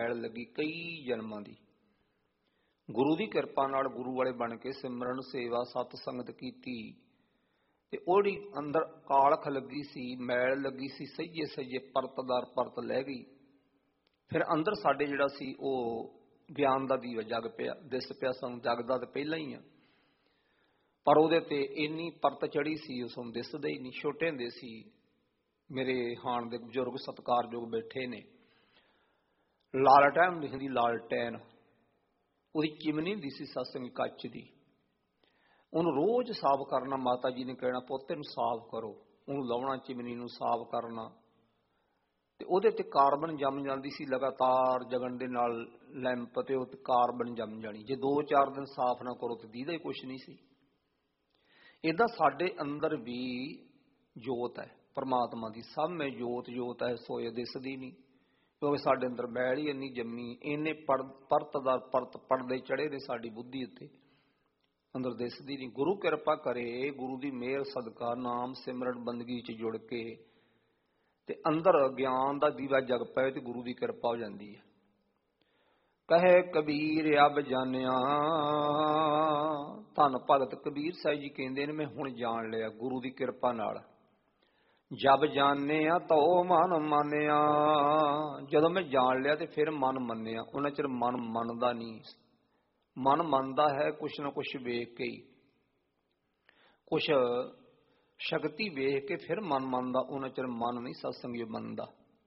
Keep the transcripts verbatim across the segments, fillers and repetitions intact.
ਮੈਲ ਲੱਗੀ ਕਈ ਜਨਮਾਂ ਦੀ। ਗੁਰੂ ਦੀ ਕਿਰਪਾ ਨਾਲ ਗੁਰੂ ਵਾਲੇ ਬਣ ਕੇ ਸਿਮਰਨ ਸੇਵਾ ਸਤ ਸੰਗਤ ਕੀਤੀ ਤੇ ਉਹਦੀ ਅੰਦਰ ਕਾਲਖ ਲੱਗੀ ਸੀ, ਮੈਲ ਲੱਗੀ ਸੀ, ਸਹੀਏ ਸਹੀਏ ਪਰਤਦਾਰ ਪਰਤ ਲੈ ਗਈ। ਫਿਰ ਅੰਦਰ ਸਾਡੇ ਜਿਹੜਾ ਸੀ ਉਹ ਗਿਆਨ ਦਾ ਦੀਵਾ ਜਗ ਪਿਆ, ਦਿਸ ਪਿਆ ਸਾਨੂੰ। ਜਗਦਾ ਤਾਂ ਪਹਿਲਾਂ ਹੀ ਆ, ਪਰ ਉਹਦੇ ਤੇ ਇੰਨੀ ਪਰਤ ਚੜੀ ਸੀ ਉਸ ਨੂੰ ਦਿਸਦਾ ਹੀ ਨਹੀਂ। ਛੋਟੇ ਹੁੰਦੇ ਸੀ, ਮੇਰੇ ਹਾਣ ਦੇ ਬਜ਼ੁਰਗ ਸਤਿਕਾਰਯੋਗ ਬੈਠੇ ਨੇ, ਲਾਲਟੈਨ ਹੁੰਦੀ, ਲਾਲਟੈਨ ਉਹਦੀ ਚਿਮਨੀ ਹੁੰਦੀ ਸੀ ਸਤਸੰਗ ਕੱਚ ਦੀ, ਉਹਨੂੰ ਰੋਜ਼ ਸਾਫ਼ ਕਰਨਾ। ਮਾਤਾ ਜੀ ਨੇ ਕਹਿਣਾ ਪੁੱਤ ਇਹਨੂੰ ਸਾਫ਼ ਕਰੋ, ਉਹਨੂੰ ਲਾਉਣਾ, ਚਿਮਨੀ ਨੂੰ ਸਾਫ਼ ਕਰਨਾ ਤੇ ਉਹਦੇ ਤੇ ਕਾਰਬਨ ਜੰਮ ਜਾਂਦੀ ਸੀ ਲਗਾਤਾਰ ਜਗਣ ਦੇ ਨਾਲ ਲੈਂਪ ਤੇ ਉਹ ਕਾਰਬਨ ਜੰਮ ਜਾਣੀ। ਜੇ ਦੋ ਚਾਰ ਦਿਨ ਸਾਫ਼ ਨਾ ਕਰੋ ਤੇ ਦੀਦਾ ਹੀ ਕੁਛ ਨਹੀਂ ਸੀ। ਏਦਾਂ ਸਾਡੇ ਅੰਦਰ ਵੀ ਜੋਤ ਹੈ ਪਰਮਾਤਮਾ ਦੀ, ਸਭ ਮੈਂ ਜੋਤ ਜੋਤ ਹੈ ਸੋਏ ਦਿਸਦੀ ਨਹੀਂ, ਕਿਉਂਕਿ ਸਾਡੇ ਅੰਦਰ ਮੈਲ ਹੀ ਇੰਨੀ ਜੰਮੀ, ਇੰਨੇ ਪੜ ਪਰਤਦਾਰ ਪਰਤ ਪੜਦੇ ਚੜੇ ਨੇ ਸਾਡੀ ਬੁੱਧੀ ਉੱਤੇ, ਅੰਦਰ ਦਿਸਦੀ ਨਹੀਂ। ਗੁਰੂ ਕਿਰਪਾ ਕਰੇ, ਗੁਰੂ ਦੀ ਮਿਹਰ ਸਦਕਾ ਨਾਮ ਸਿਮਰਨ ਬੰਦਗੀ 'ਚ ਜੁੜ ਕੇ ਤੇ ਅੰਦਰ ਗਿਆਨ ਦਾ ਦੀਵਾ ਜਗ ਪਏ ਤੇ ਗੁਰੂ ਦੀ ਕਿਰਪਾ ਹੋ ਜਾਂਦੀ ਹੈ। ਕਹੇ ਕਬੀਰ ਅਬ ਜਾਣਿਆ, ਧੰਨ ਭਗਤ ਕਬੀਰ ਸਾਹਿਬ ਜੀ ਕਹਿੰਦੇ ਨੇ ਮੈਂ ਹੁਣ ਜਾਣ ਲਿਆ ਗੁਰੂ ਦੀ ਕਿਰਪਾ ਨਾਲ। ਜਬ ਜਾਣਿਆ ਤੋ ਮਨ ਮੰਨਿਆ, ਜਦੋਂ ਮੈਂ ਜਾਣ ਲਿਆ ਤੇ ਫਿਰ ਮਨ ਮੰਨਿਆ। ਉਹਨਾਂ ਚਿਰ ਮਨ ਮੰਨਦਾ ਨਹੀਂ, ਮਨ ਮੰਨਦਾ ਹੈ ਕੁਛ ਨਾ ਕੁਛ ਵੇਖ ਕੇ ਹੀ, ਕੁਛ ਸ਼ਕਤੀ ਵੇਖ ਕੇ ਫਿਰ ਮਨ ਮੰਨਦਾ। ਉਹਨਾਂ ਚਿਰ ਮਨ ਨਹੀਂ ਸਤਸੰਗੀ ਮੰਨਦਾ।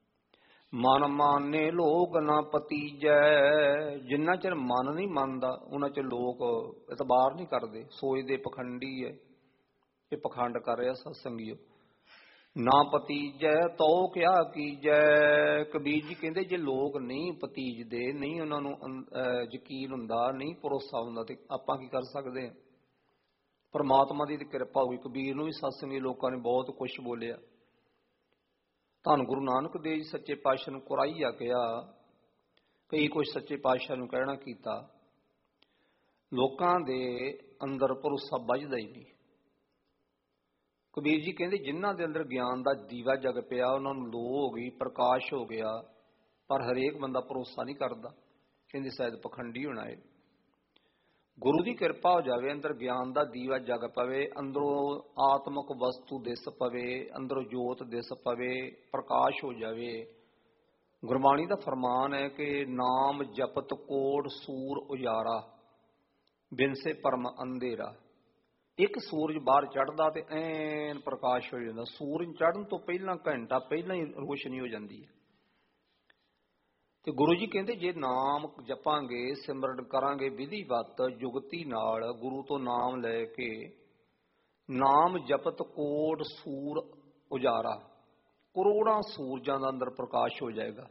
ਮਨ ਮਾਨੇ ਲੋਕ ਨਾ ਪਤੀਜੈ, ਜਿੰਨਾ ਚਿਰ ਮਨ ਨਹੀਂ ਮੰਨਦਾ ਉਹਨਾਂ ਚਿਰ ਲੋਕ ਇਤਬਾਰ ਨਹੀਂ ਕਰਦੇ, ਸੋਚਦੇ ਪਖੰਡੀ ਹੈ, ਇਹ ਪਖੰਡ ਕਰ ਰਿਹਾ ਸਤਸੰਗੀਓ। ਨਾ ਪਤੀਜੈ ਤੋ ਕਿਆ ਕੀਜੈ, ਕਬੀਰ ਜੀ ਕਹਿੰਦੇ ਜੇ ਲੋਕ ਨਹੀਂ ਪਤੀਜਦੇ, ਨਹੀਂ ਉਹਨਾਂ ਨੂੰ ਯਕੀਨ ਹੁੰਦਾ, ਨਹੀਂ ਭਰੋਸਾ ਹੁੰਦਾ ਤੇ ਆਪਾਂ ਕੀ ਕਰ ਸਕਦੇ ਹਾਂ। ਪਰਮਾਤਮਾ ਦੀ ਕਿਰਪਾ ਹੋਈ। ਕਬੀਰ ਨੂੰ ਵੀ ਸਤਸੰਗੀ ਲੋਕਾਂ ਨੇ ਬਹੁਤ ਕੁਛ ਬੋਲਿਆ। ਧੰਨ ਗੁਰੂ ਨਾਨਕ ਦੇਵ ਜੀ ਸੱਚੇ ਪਾਤਸ਼ਾਹ ਨੂੰ ਕੁਰਾਈ ਆ ਗਿਆ, ਕਈ ਕੁਛ ਸੱਚੇ ਪਾਤਸ਼ਾਹ ਨੂੰ ਕਹਿਣਾ ਕੀਤਾ। ਲੋਕਾਂ ਦੇ ਅੰਦਰ ਭਰੋਸਾ ਵੱਜਦਾ ਹੀ ਨਹੀਂ। ਕਬੀਰ ਜੀ ਕਹਿੰਦੇ ਜਿਨ੍ਹਾਂ ਦੇ ਅੰਦਰ ਗਿਆਨ ਦਾ ਦੀਵਾ ਜਗ ਪਿਆ ਉਹਨਾਂ ਨੂੰ ਲੋ ਹੋ ਗਈ, ਪ੍ਰਕਾਸ਼ ਹੋ ਗਿਆ, ਪਰ ਹਰੇਕ ਬੰਦਾ ਭਰੋਸਾ ਨਹੀਂ ਕਰਦਾ, ਕਹਿੰਦੇ ਸ਼ਾਇਦ ਪਖੰਡੀ ਹੋਣਾ ਹੈ। ਗੁਰੂ ਦੀ ਕਿਰਪਾ ਹੋ ਜਾਵੇ, ਅੰਦਰ ਗਿਆਨ ਦਾ ਦੀਵਾ ਜਗ ਪਵੇ, ਅੰਦਰੋਂ ਆਤਮਿਕ ਵਸਤੂ ਦਿਸ ਪਵੇ, ਅੰਦਰੋਂ ਜੋਤ ਦਿਸ ਪਵੇ, ਪ੍ਰਕਾਸ਼ ਹੋ ਜਾਵੇ। ਗੁਰਬਾਣੀ ਦਾ ਫਰਮਾਨ ਹੈ ਕਿ ਨਾਮ ਜਪਤ ਕੋਟ ਸੂਰ ਉਜਾਰਾ, ਬਿਨਸੇ ਪਰਮ ਅੰਧੇਰਾ। ਇੱਕ ਸੂਰਜ ਬਾਹਰ ਚੜ੍ਹਦਾ ਤੇ ਐਨ ਪ੍ਰਕਾਸ਼ ਹੋ ਜਾਂਦਾ, ਸੂਰਜ ਚੜ੍ਹਨ ਤੋਂ ਪਹਿਲਾਂ ਘੰਟਾ ਪਹਿਲਾਂ ਹੀ ਰੋਸ਼ਨੀ ਹੋ ਜਾਂਦੀ ਹੈ। ਤੇ ਗੁਰੂ ਜੀ ਕਹਿੰਦੇ ਜੇ ਨਾਮ ਜਪਾਂਗੇ, ਸਿਮਰਨ ਕਰਾਂਗੇ ਵਿਧੀਵਤ ਜੁਗਤੀ ਨਾਲ, ਗੁਰੂ ਤੋਂ ਨਾਮ ਲੈ ਕੇ, ਨਾਮ ਜਪਤ ਕੋਟ ਸੂਰ ਉਜਾਰਾ, ਕਰੋੜਾਂ ਸੂਰਜਾਂ ਦਾ ਅੰਦਰ ਪ੍ਰਕਾਸ਼ ਹੋ ਜਾਏਗਾ।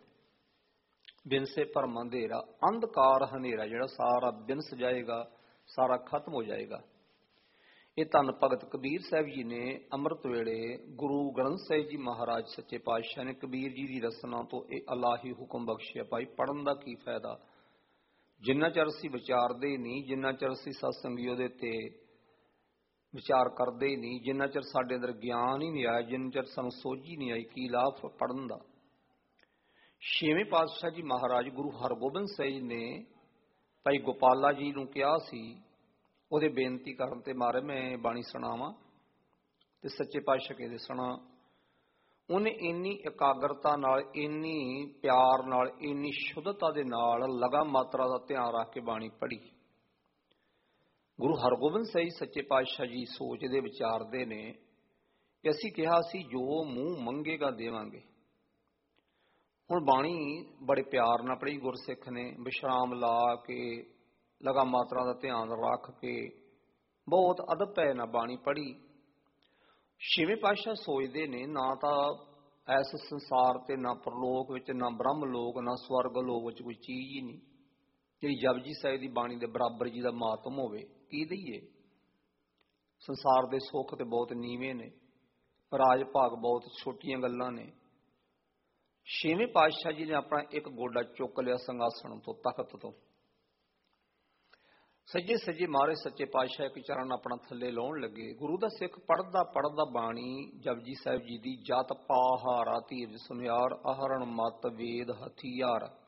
ਬਿਨਸੇ ਭਰਮ ਅੰਧੇਰਾ, ਅੰਧਕਾਰ ਹਨੇਰਾ ਜਿਹੜਾ ਸਾਰਾ ਬਿਨਸ ਜਾਏਗਾ, ਸਾਰਾ ਖਤਮ ਹੋ ਜਾਏਗਾ। ਇਹ ਧੰਨ ਭਗਤ ਕਬੀਰ ਸਾਹਿਬ ਜੀ ਨੇ ਅੰਮ੍ਰਿਤ ਵੇਲੇ ਗੁਰੂ ਗ੍ਰੰਥ ਸਾਹਿਬ ਜੀ ਮਹਾਰਾਜ ਸੱਚੇ ਪਾਤਸ਼ਾਹ ਨੇ ਕਬੀਰ ਜੀ ਦੀ ਰਸਨਾ ਤੋਂ ਇਹ ਅਲਾਹੀ ਹੁਕਮ ਬਖਸ਼ਿਆ। ਭਾਈ ਪੜ੍ਹਨ ਦਾ ਕੀ ਫਾਇਦਾ, ਜਿੰਨਾ ਚਿਰ ਅਸੀਂ ਵਿਚਾਰਦੇ ਹੀ ਨਹੀਂ, ਜਿੰਨਾ ਚਿਰ ਅਸੀਂ ਸਤਸੰਗੀ ਉਹਦੇ ਤੇ ਵਿਚਾਰ ਕਰਦੇ ਹੀ ਨਹੀਂ, ਜਿੰਨਾ ਚਿਰ ਸਾਡੇ ਅੰਦਰ ਗਿਆਨ ਹੀ ਨਹੀਂ ਆਇਆ, ਜਿੰਨਾ ਚਿਰ ਸਾਨੂੰ ਸੋਝੀ ਨਹੀਂ ਆਈ, ਕੀ ਲਾਭ ਪੜ੍ਹਨ ਦਾ। ਛੇਵੇਂ ਪਾਤਸ਼ਾਹ ਜੀ ਮਹਾਰਾਜ ਗੁਰੂ ਹਰਗੋਬਿੰਦ ਸਾਹਿਬ ਨੇ ਭਾਈ ਗੋਪਾਲਾ ਜੀ ਨੂੰ ਕਿਹਾ ਸੀ, ਉਹਦੇ ਬੇਨਤੀ ਕਰਨ ਤੇ ਮਾਰੇ ਮੈਂ ਬਾਣੀ ਸੁਣਾਵਾਂ, ਤੇ ਸੱਚੇ ਪਾਤਸ਼ਾਹ ਕਹਿੰਦੇ ਸੁਣਾ। ਉਹਨੇ ਇੰਨੀ ਇਕਾਗਰਤਾ ਨਾਲ, ਇੰਨੀ ਪਿਆਰ ਨਾਲ, ਇੰਨੀ ਸ਼ੁੱਧਤਾ ਦੇ ਨਾਲ ਲਗਾ ਮਾਤਰਾ ਦਾ ਧਿਆਨ ਰੱਖ ਕੇ ਬਾਣੀ ਪੜ੍ਹੀ। ਗੁਰੂ ਹਰਗੋਬਿੰਦ ਸਾਹਿਬ ਸੱਚੇ ਪਾਤਸ਼ਾਹ ਜੀ ਸੋਚਦੇ ਵਿਚਾਰਦੇ ਨੇ ਕਿ ਅਸੀਂ ਕਿਹਾ ਸੀ ਜੋ ਮੂੰਹ ਮੰਗੇਗਾ ਦੇਵਾਂਗੇ। ਹੁਣ ਬਾਣੀ ਬੜੇ ਪਿਆਰ ਨਾਲ ਪੜ੍ਹੀ ਗੁਰਸਿੱਖ ਨੇ, ਵਿਸ਼ਰਾਮ ਲਾ ਕੇ, ਲਗਾ ਮਾਤਰਾ ਦਾ ਧਿਆਨ ਰੱਖ ਕੇ, ਬਹੁਤ ਅਦਬ ਪੈ ਨਾਲ ਬਾਣੀ ਪੜ੍ਹੀ। ਛੇਵੇਂ ਪਾਤਸ਼ਾਹ ਸੋਚਦੇ ਨੇ ਨਾ ਤਾਂ ਇਸ ਸੰਸਾਰ ਤੇ, ਨਾ ਪ੍ਰਲੋਕ ਵਿੱਚ, ਨਾ ਬ੍ਰਹਮ ਲੋਕ, ਨਾ ਸਵਰਗ ਲੋਕ ਵਿੱਚ ਕੋਈ ਚੀਜ਼ ਹੀ ਨਹੀਂ ਜਿਹੜੀ ਜਪਜੀ ਸਾਹਿਬ ਦੀ ਬਾਣੀ ਦੇ ਬਰਾਬਰ ਜੀ ਦਾ ਮਾਤਮ ਹੋਵੇ। ਕੀ ਦਈਏ, ਸੰਸਾਰ ਦੇ ਸੁੱਖ ਤੇ ਬਹੁਤ ਨੀਵੇਂ ਨੇ, ਰਾਜ ਭਾਗ ਬਹੁਤ ਛੋਟੀਆਂ ਗੱਲਾਂ ਨੇ। ਛੇਵੇਂ ਪਾਤਸ਼ਾਹ ਜੀ ਨੇ ਆਪਣਾ ਇੱਕ ਗੋਡਾ ਚੁੱਕ ਲਿਆ ਸਿੰਘਾਸਣ ਤੋਂ, ਤਖਤ ਤੋਂ, ਸੱਜੇ ਸੱਜੇ ਮਾਰੇ ਸੱਚੇ ਪਾਤਸ਼ਾਹ ਇੱਕ ਚਰਨ ਆਪਣਾ ਥੱਲੇ ਲਾਉਣ ਲੱਗੇ। ਗੁਰੂ ਦਾ ਸਿੱਖ ਪੜ੍ਹਦਾ ਪੜ੍ਹਦਾ ਬਾਣੀ ਜਪਜੀ ਸਾਹਿਬ ਜੀ ਦੀ, ਜਤ ਪਾਹਾਰਾ ਧੀਰਜ ਸੁਨਿਆਰ, ਆਹਰਣ ਮਤ ਵੇਦ ਹਥਿਆਰ,